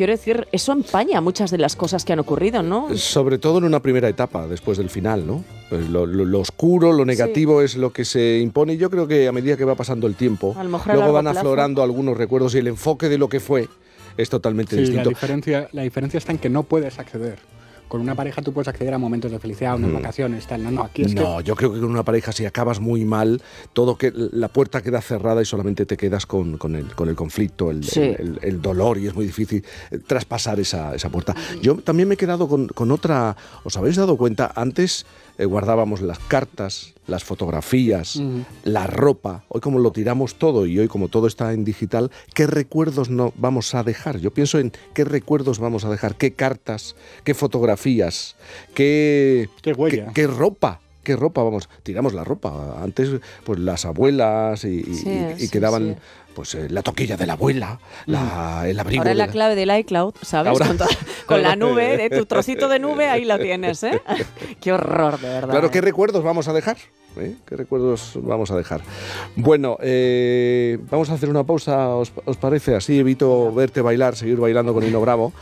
quiero decir, eso empaña muchas de las cosas que han ocurrido, ¿no? Sobre todo en una primera etapa, después del final, ¿no? Pues lo oscuro, lo negativo es lo que se impone. Y yo creo que a medida que va pasando el tiempo, luego van aflorando algunos recuerdos y el enfoque de lo que fue es totalmente distinto. La diferencia está en que no puedes acceder. Con una pareja tú puedes acceder a momentos de felicidad, unas vacaciones, tal. Yo creo que con una pareja, si acabas muy mal, la puerta queda cerrada y solamente te quedas con el conflicto, el dolor, y es muy difícil traspasar esa puerta. Yo también me he quedado con otra. ¿Os habéis dado cuenta? Antes guardábamos las cartas, las fotografías, la ropa. Hoy como lo tiramos todo y hoy como todo está en digital, ¿qué recuerdos no vamos a dejar? Yo pienso en qué recuerdos vamos a dejar, qué cartas, qué fotografías, qué ropa. ¿Qué ropa? Tiramos la ropa. Antes, pues las abuelas y quedaban... Pues la toquilla de la abuela, el abrigo. Ahora es la clave del iCloud, ¿sabes? Con la nube, de tu trocito de nube, ahí la tienes, ¿eh? Qué horror, de verdad. Claro, ¿qué recuerdos vamos a dejar? ¿Qué recuerdos vamos a dejar? Bueno, vamos a hacer una pausa, ¿os parece? Así evito verte bailar, seguir bailando con Nino Bravo.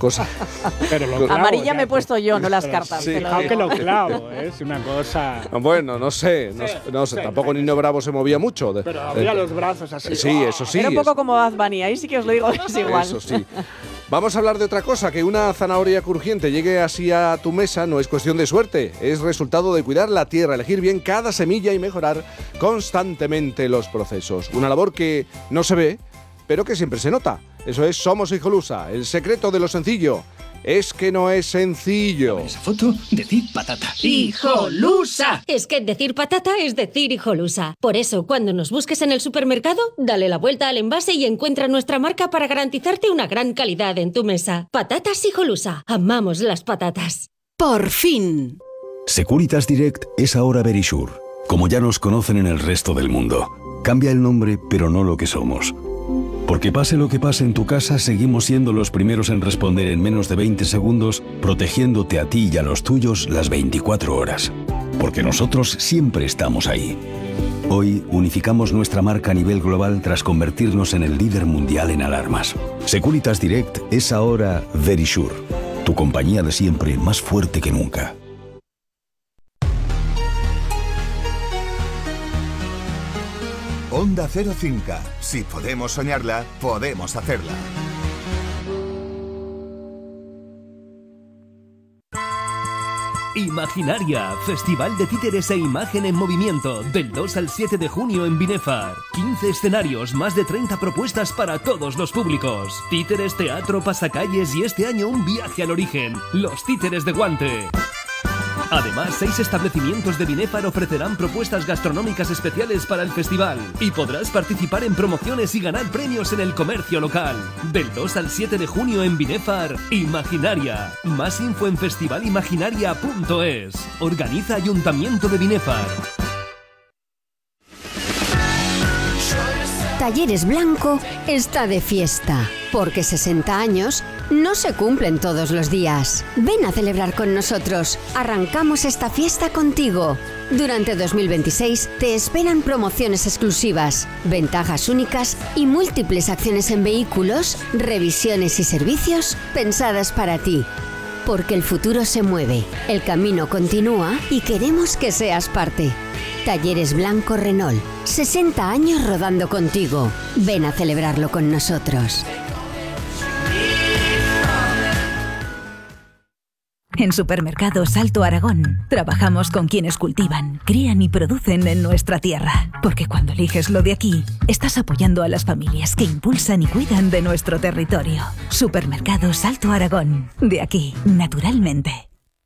Amarilla me he puesto yo, no las cartas. Sí, aunque lo clavo, es una cosa... Bueno, no sé, tampoco Nino Bravo se movía mucho. Pero abría los brazos así. Sí, eso sí. Era un poco como Bad Bunny, ahí sí que os lo digo, es igual. Eso sí. Vamos a hablar de otra cosa, que una zanahoria crujiente llegue así a tu mesa no es cuestión de suerte, es resultado de cuidar la tierra, elegir bien cada semilla y mejorar constantemente los procesos. Una labor que no se ve, pero que siempre se nota. Eso es Somos Hijolusa, el secreto de lo sencillo. Es que no es sencillo. Esa foto, decir patata. ¡Hijolusa! Es que decir patata es decir hijolusa. Por eso, cuando nos busques en el supermercado, dale la vuelta al envase y encuentra nuestra marca para garantizarte una gran calidad en tu mesa. Patatas Hijolusa. Amamos las patatas. ¡Por fin! Securitas Direct es ahora Verisure, como ya nos conocen en el resto del mundo. Cambia el nombre, pero no lo que somos. Porque pase lo que pase en tu casa, seguimos siendo los primeros en responder en menos de 20 segundos, protegiéndote a ti y a los tuyos las 24 horas. Porque nosotros siempre estamos ahí. Hoy unificamos nuestra marca a nivel global tras convertirnos en el líder mundial en alarmas. Securitas Direct es ahora Verisure, tu compañía de siempre más fuerte que nunca. Onda Cero Cinca. Si podemos soñarla, podemos hacerla. Imaginaria, Festival de Títeres e Imagen en Movimiento, del 2 al 7 de junio en Binefar. 15 escenarios, más de 30 propuestas para todos los públicos. Títeres, teatro, pasacalles y este año un viaje al origen, los Títeres de Guante. Además, 6 establecimientos de Binefar ofrecerán propuestas gastronómicas especiales para el festival y podrás participar en promociones y ganar premios en el comercio local. Del 2 al 7 de junio en Binefar, Imaginaria. Más info en festivalimaginaria.es. Organiza Ayuntamiento de Binefar. Talleres Blanco está de fiesta, porque 60 años no se cumplen todos los días. Ven a celebrar con nosotros. Arrancamos esta fiesta contigo. Durante 2026 te esperan promociones exclusivas, ventajas únicas y múltiples acciones en vehículos, revisiones y servicios pensadas para ti. Porque el futuro se mueve, el camino continúa y queremos que seas parte. Talleres Blanco Renault. 60 años rodando contigo. Ven a celebrarlo con nosotros. En Supermercados Alto Aragón trabajamos con quienes cultivan, crían y producen en nuestra tierra. Porque cuando eliges lo de aquí, estás apoyando a las familias que impulsan y cuidan de nuestro territorio. Supermercados Alto Aragón. De aquí, naturalmente.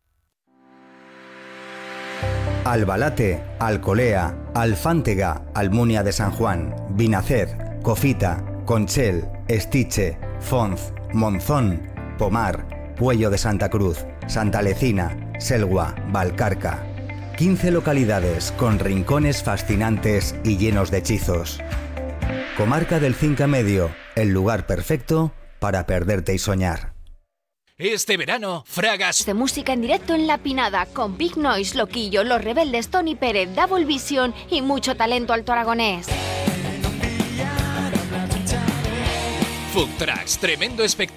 Albalate, Alcolea, Alfántega, Almunia de San Juan, Binaced, Cofita, Conchel, Estiche, Fonz, Monzón, Pomar, Puello de Santa Cruz, Santa Lecina, Selgua, Valcarca. 15 localidades con rincones fascinantes y llenos de hechizos. Comarca del Cinca Medio, el lugar perfecto para perderte y soñar. Este verano, Fragas de música en directo en La Pinada, con Big Noise, Loquillo, Los Rebeldes, Tony Pérez, Double Vision y mucho talento alto aragonés. Food Trucks, tremendo espectáculo.